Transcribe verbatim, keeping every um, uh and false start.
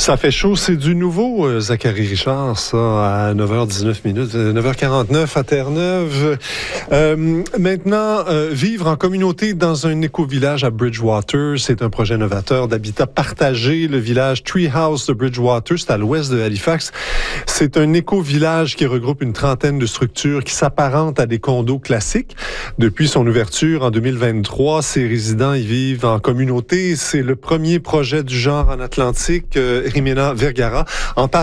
Ça fait chaud, c'est du nouveau, euh, Zachary Richard, ça, à neuf heures dix-neuf minutes, euh, neuf heures quarante-neuf à Terre-Neuve. Euh, maintenant, euh, vivre en communauté dans un éco-village à Bridgewater, c'est un projet novateur d'habitat partagé. Le village Treehouse de Bridgewater, c'est à l'ouest de Halifax. C'est un éco-village qui regroupe une trentaine de structures qui s'apparentent à des condos classiques. Depuis son ouverture en deux mille vingt-trois, ses résidents y vivent en communauté. C'est le premier projet du genre en Atlantique. Euh, Jimena Vergara en parle.